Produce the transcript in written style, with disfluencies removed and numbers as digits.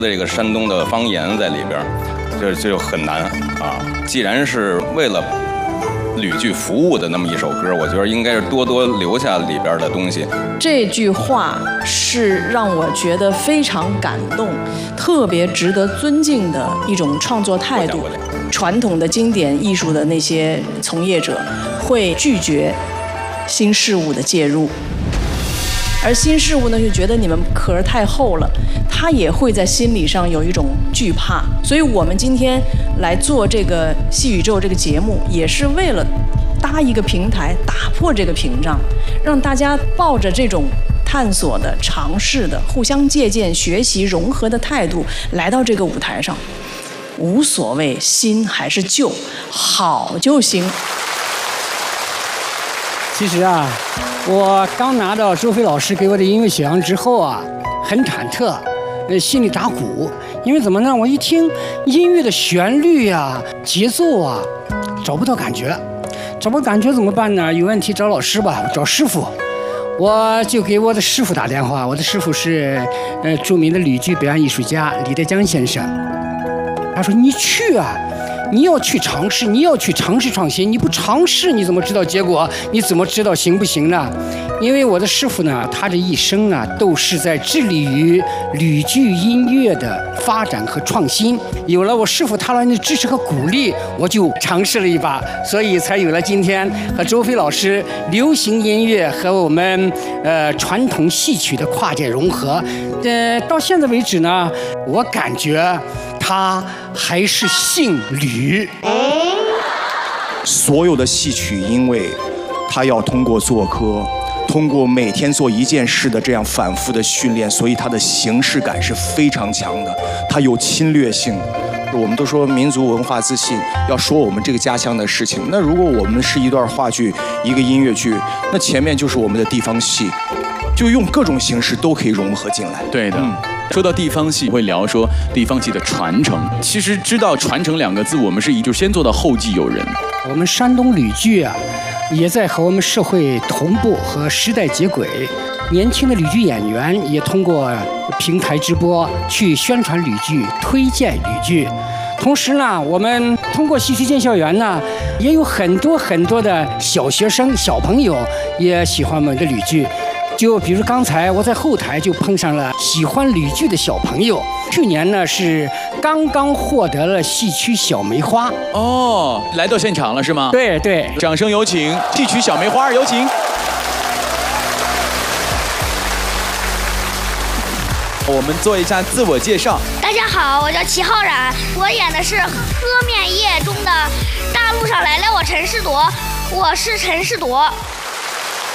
这个山东的方言在里边，这就很难啊。既然是为了吕剧服务的那么一首歌，我觉得应该是多多留下里边的东西。 这句话是让我觉得非常感动，特别值得尊敬的一种创作态度。传统的经典艺术的那些从业者会拒绝新事物的介入，而新事物呢就觉得你们壳太厚了，他也会在心理上有一种惧怕。所以我们今天来做这个戏宇宙这个节目，也是为了搭一个平台，打破这个屏障，让大家抱着这种探索的、尝试的、互相借鉴、学习、融合的态度来到这个舞台上，无所谓新还是旧，好就行。 其实啊，我刚拿到周飞老师给我的音乐选样之后啊，很忐忑，心里打鼓，因为怎么呢？我一听音乐的旋律啊、节奏啊，找不到感觉，找不到感觉怎么办呢？有问题找老师吧，找师傅。我就给我的师傅打电话，我的师傅是著名的吕剧表演艺术家李德江先生。他说：“你去啊，你要去尝试，你要去尝试创新。你不尝试，你怎么知道结果？你怎么知道行不行呢？因为我的师傅呢，他这一生啊，都是在致力于吕剧音乐的发展和创新。有了我师傅他人的支持和鼓励，我就尝试了一把，所以才有了今天和周飞老师流行音乐和我们传统戏曲的跨界融合。到现在为止呢，我感觉他还是姓吕。 所有的戏曲，因为他要通过做科，通过每天做一件事的这样反复的训练，所以它的形式感是非常强的，它有侵略性。我们都说民族文化自信，要说我们这个家乡的事情。那如果我们是一段话剧、一个音乐剧，那前面就是我们的地方戏，就用各种形式都可以融合进来。 对的。说到地方戏，会聊说地方戏的传承。其实知道传承两个字，我们是就先做到后继有人。 我们山东吕剧啊，也在和我们社会同步和时代接轨。年轻的吕剧演员也通过平台直播去宣传吕剧，推荐吕剧。同时呢，我们通过戏曲建校园呢，也有很多的小学生、小朋友也喜欢我们的吕剧。就比如刚才我在后台就碰上了喜欢吕剧的小朋友，去年呢是刚刚获得了戏曲小梅花。 哦，来到现场了是吗？ 对对， 掌声有请戏曲小梅花，有请。我们做一下自我介绍。 大家好，我叫齐浩然，我演的是《喝面夜》中的大路上来了我陈世铎，我是陈世铎。